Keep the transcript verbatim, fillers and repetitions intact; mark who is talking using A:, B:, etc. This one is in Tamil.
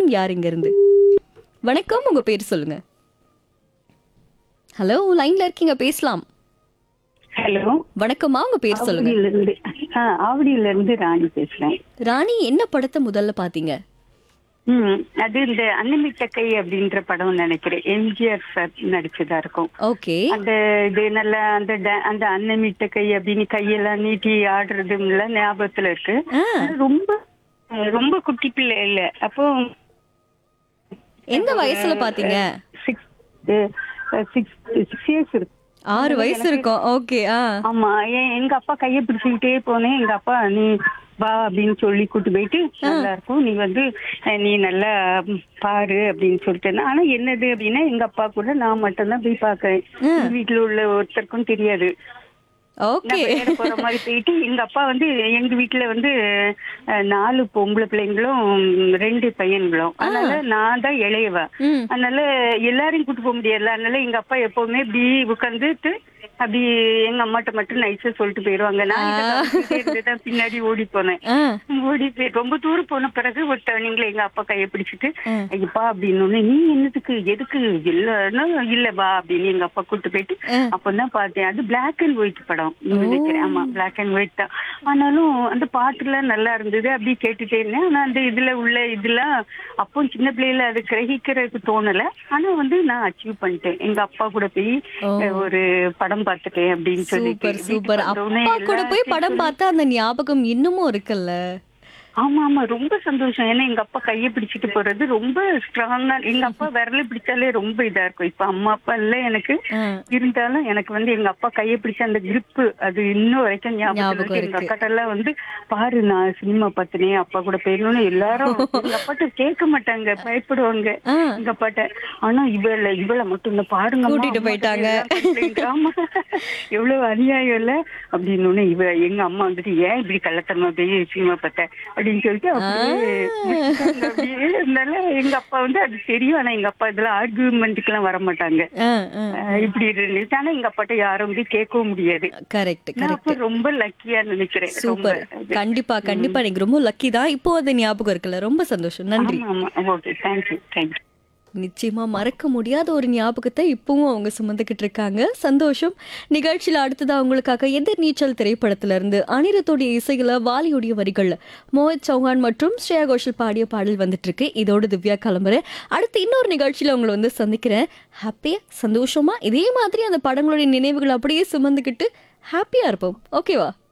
A: வணக்கம். யார் இங்க இருந்து? வணக்கம், உங்க பேர் சொல்லுங்க. ஹலோ, லைன்ல இருக்கீங்க, பேசலாம்.
B: ஹலோ,
A: வணக்கம்மா, உங்க பேர் சொல்லுங்க.
B: ஆவடியில இருந்து ஆ, ஆவடியில இருந்து ராணி பேசுறேன்.
A: ராணி, என்ன படத்தை முதல்ல பாத்தீங்க?
B: ம் அது இந்த அன்னமிட்டக்கை அப்படின்ற படம் நினைக்கிறேன். எம்ஜிஆர் சார் நடிச்சதா இருக்கும்.
A: ஓகே.
B: அந்த இது நல்ல அந்த ட- அந்த அன்னமிட்டக்கை அப்படின்னு கையெல்லாம் நீட்டி ஆடுறதுல ஞாபகத்துல இருக்கு.
A: ஆ,
B: ஆனா ரொம்ப ரொம்ப குட்டி பிள்ளை இல்ல. அப்போ
A: எந்த வயசுல பாத்தீங்க?
B: சிக்ஸ் சிக்ஸ் சிக்ஸ் இயர்ஸ் இருக்கு.
A: ஆறு வயசு இருக்கும். ஓகே. ஆ,
B: ஆமா, என் எங்க அப்பா கைய பிடிச்சுக்கிட்டே போனேன். எங்க அப்பா நீ வா அப்படின்னு சொல்லி கூட்டு போயிட்டு நல்லா இருக்கும், நீ வந்து அஹ், நீ நல்லா ம், பாரு அப்படின்னு சொல்லிட்டு. ஆனா என்னது அப்படின்னா எங்க அப்பா கூட நான் மட்டும்தான் போய் பாக்குறேன். எங்க வீட்டுல உள்ள ஒருத்தருக்கும் தெரியாது.
A: ஓகே.
B: நான் விளையாட போற மாதிரி போயிட்டு எங்க அப்பா வந்து எங்க வீட்டுல வந்து அஹ், நாலு பொம்பளை பிள்ளைங்களும் ரெண்டு பையன்களும். அதனால நான் தான் இளையவா.
A: ம்.
B: அதனால எல்லாரையும் கூட்டு போக முடியாதுல்ல. அதனால எங்க அப்பா எப்பவுமே இப்படி உட்காந்துட்டு அப்படி எங்க அம்மாட்ட மட்டும் நைஸா சொல்லிட்டு போயிருவாங்க. நான் இதை கவனிச்சுட்டே இருந்துதான் பின்னாடி ஓடி போனேன்.
A: ஆ,
B: ஓடி போய் ரொம்ப தூரம் போன பிறகு ஒரு டர்னிங்ல எங்க அப்பா கையை பிடிச்சிட்டு
A: ஆ.
B: ஐயப்பா அப்படின்னு, நீ என்னத்துக்கு எதுக்கு இல்லன்னா இல்ல வா அப்படின்னு எங்க அப்பா கூட்டு போயிட்டு
A: ஆ.
B: அப்பதான் பார்த்தேன். அது பிளாக் அண்ட் ஒயிட் படம் நினைக்கிறேன். ஆமா, பிளாக் அண்ட் ஒயிட் தான். ஆனாலும் அந்த பாட்டுலாம் நல்லா இருந்தது. அப்படியே கேட்டுட்டே இருந்தேன். ஆனா அந்த இதுல உள்ள இதெல்லாம் அப்போ சின்ன பிள்ளையில அது கிரகிக்கிறதுக்கு தோணல. ஆனா வந்து நான் அச்சீவ் பண்ணிட்டேன். எங்க அப்பா கூட போய்
A: ஓ.
B: அஹ், ஒரு படம் பார்த்துட்டேன் அப்படின்னு சொல்லிட்டு
A: சூப்பர் சூப்பர்.
B: வீட்டுக்கு வந்தவுடனே
A: அப்பா கூட போய்
B: எல்லாத்தையும்
A: படம் பார்த்தா அந்த ஞாபகம் இன்னமும் இருக்குல்ல?
B: ஆமா ஆமா, ரொம்ப சந்தோஷம். ஏன்னா எங்க அப்பா கையை பிடிச்சிட்டு போறது ரொம்ப ஸ்ட்ராங்கா. எங்க அப்பா விரல பிடிச்சாலே ரொம்ப இதா இருக்கும். இப்ப அம்மா அப்பா இல்ல எனக்கு,
A: ஆ,
B: இருந்தாலும் எனக்கு வந்து எங்க அப்பா கையை பிடிச்ச அந்த grip அது இன்னும் வரைக்கும் ஞாபகம்
A: ஞாபகம்
B: இருக்கு. எங்க
A: இருக்கு.
B: அக்காட்ட எல்லாம் வந்து பாரு நான் சினிமா பார்த்தனே அப்பா கூட போயிடணும்னு எல்லாரும் எங்க அப்பாட்ட கேட்க மாட்டாங்க, பயப்படுவாங்க
A: ஆ.
B: எங்க அப்பாட்ட. ஆனா இவள இவளை மட்டும் இந்த பாருங்க
A: கூட்டிட்டு போயிட்டாங்க.
B: எவ்வளவு அநியாயம் இல்ல அப்படின்னு. இவ எங்க அம்மா வந்துட்டு ஏன் இப்படி கள்ளத்தனமா போய் சினிமா பார்த்த அப்படின்னு சொல்லிட்டு அப்படியே விட்டுட்டாங்க. அப்படியே இருந்தால எங்க அப்பா வந்து அது தெரியும். ஆனா எங்க அப்பா இதெல்லாம் ஆர்குமெண்ட்டுக்கு எல்லாம் வர மாட்டாங்க.
A: ஆ, ஆ.
B: அஹ் இப்படி இருந்துச்சு. ஆனா எங்க அப்பாட்ட யாரும் வந்து கேட்கவும் முடியாது.
A: கரெக்ட்
B: நான்
A: கரெக்ட்.
B: அப்ப ரொம்ப லக்கியா நினைக்கிறேன். ரொம்ப
A: சூப்பர். கண்டிப்பா கண்டிப்பா, நீங்க ரொம்ப லக்கி தான். இப்போ அது ஞாபகம் இருக்குல்ல? ரொம்ப சந்தோஷம். நன்றி.
B: ஆமா ஆமா, ஓகே, தேங்க்யூ தேங்க்யூ.
A: நிச்சயமா மறக்க முடியாத ஒரு ஞாபகத்தை இப்பவும் அவங்க சுமந்துக்கிட்டு இருக்காங்க. சந்தோஷம். நிகழ்ச்சியில் அடுத்ததா அவங்களுக்காக எதிர் நீச்சல் திரைப்படத்துல இருந்து அனிருத்தோடைய இசையில வாலியுடைய வரிகள்ல மோஹித் சௌஹான் மற்றும் ஸ்ரேயா கோஷல் பாடிய பாடல் வந்துட்டு இருக்கு. இதோட திவ்யா கிளம்புறேன். அடுத்து இன்னொரு நிகழ்ச்சியில உங்களை வந்து சந்திக்கிறேன். ஹாப்பியா சந்தோஷமா இதே மாதிரி அந்த படங்களுடைய நினைவுகள் அப்படியே சுமந்துக்கிட்டு ஹாப்பியா இருப்போம். ஓகேவா?